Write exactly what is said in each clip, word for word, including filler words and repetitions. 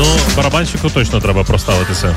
Ну, барабанщику точно треба проставитися.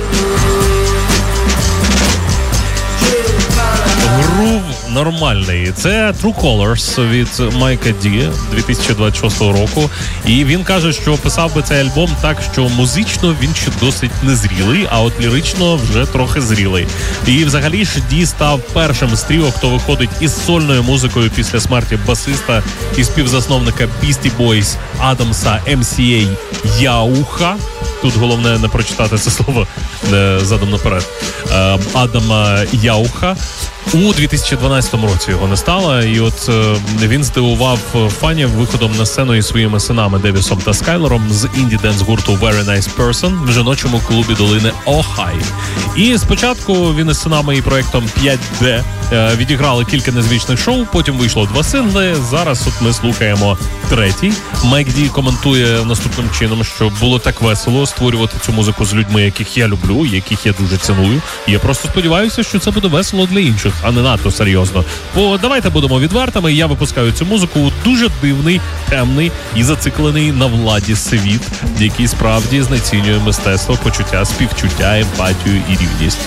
Грув нормальний. Це True Colors від Майка Ді дві тисячі двадцять шостого року. І він каже, що писав би цей альбом так, що музично він ще досить незрілий, а от лірично вже трохи зрілий. І взагалі ж Ді став першим з тріо, хто виходить із сольною музикою після смерті басиста і співзасновника Beastie Boys Адамса ем сі ей Яуха. Тут головне не прочитати це слово задом наперед. Адама Яуха. У дві тисячі дванадцятому році його не стало, і от е, він здивував фанів виходом на сцену із своїми синами Девісом та Скайлером з інді-денс гурту Very Nice Person в жіночому клубі долини Охай. І спочатку він із синами і проєктом п'ять де е, відіграли кілька незвичних шоу, потім вийшло два сингли, зараз от ми слухаємо третій. Майк Ді коментує наступним чином, що було так весело створювати цю музику з людьми, яких я люблю, яких я дуже ціную. Я просто сподіваюся, що це буде весело для інших, а не надто серйозно. Бо давайте будемо відвертими, я випускаю цю музику у дуже дивний, темний і зациклений на владі світ, який справді знецінює мистецтво, почуття, співчуття, емпатію і рівність.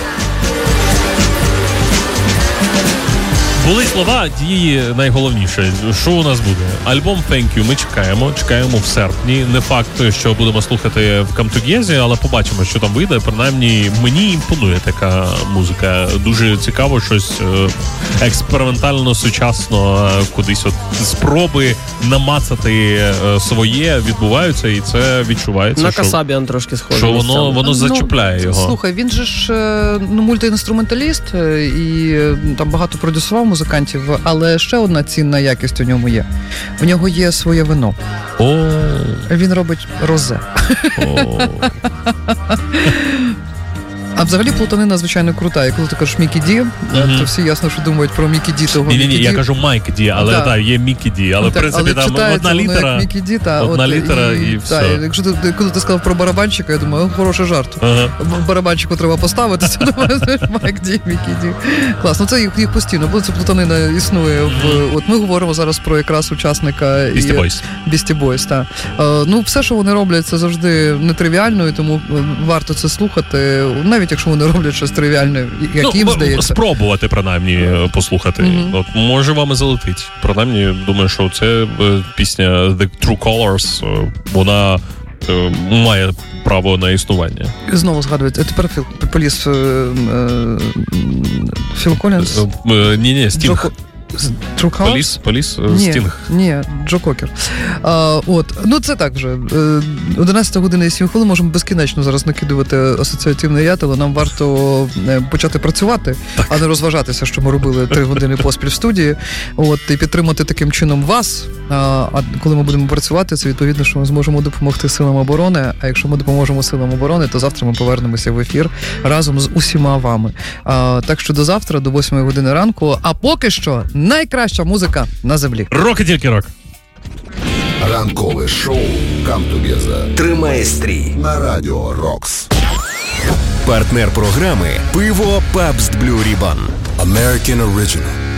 Були слова, дії найголовніше. Що у нас буде? Альбом Thank You ми чекаємо. Чекаємо в серпні. Не факт, що будемо слухати в Come Together, але побачимо, що там вийде. Принаймні, мені імпонує така музика. Дуже цікаво, щось експериментально, сучасно, кудись от спроби намацати своє відбуваються, і це відчувається. На Касабіан трошки схоже. Що воно, воно зачіпляє ну, його. Слухай, він же ж ну, мультиінструменталіст і там багато продюсував музикантів, але ще одна цінна якість у ньому є. У нього є своє вино. О. Він робить розе. О. А взагалі плутанина, звичайно, крута. І коли ти кажеш Мікі Ді, mm-hmm. то всі ясно, що думають про Мікі Ді, того Ні-ні-ні, Мікі я Ді. кажу Майк Ді, але да. та, є Мікі Ді. Але, ну, в принципі, але там одна літера, Мікі Ді, та, одна от, літера і, і все. Та, якщо ти, коли ти сказав про барабанщика, я думаю, хороший жарт. Ага. Барабанщику треба поставити, це думаю, Майк Ді, Мікі Ді. Класно, це їх, їх постійно, бо ця плутанина існує. В, от ми говоримо зараз про якраз учасника Beastie Boys. Beastie Boys, так. Е, ну, все, що вони роблять, це завжди нетривіально, і тому варто це слухати, навіть якщо вони роблять щось тривіальне, як ну, їм здається. Спробувати, принаймні, послухати. Mm-hmm. От, може, вам і залетить. Принаймні, думаю, що це пісня The True Colors, вона е, має право на існування. Знову згадується. Тепер Філ, поліз е, е, Філ Коллінз? Ні-ні, Стінг. Джо... True Colors? Поліс, поліс, ні, Стінг. Ні, Джо Кокер. А, от, ну це так вже. одинадцята година і сім хвилин, можемо безкінечно зараз накидувати асоціативне яд, але нам варто почати працювати, так. а не розважатися, що ми робили три години поспіль в студії. От, і підтримати таким чином вас. А, а коли ми будемо працювати, це відповідно, що ми зможемо допомогти силам оборони, а якщо ми допоможемо силам оборони, то завтра ми повернемося в ефір разом з усіма вами. А, так що до завтра, до восьмої години ранку, а поки що найкраща музика на землі. Рок і тільки рок. Ранкове шоу Come Together тримає стрій на Радіо Рокс. Партнер програми «Пиво Пабст Блю Рібан». American Original.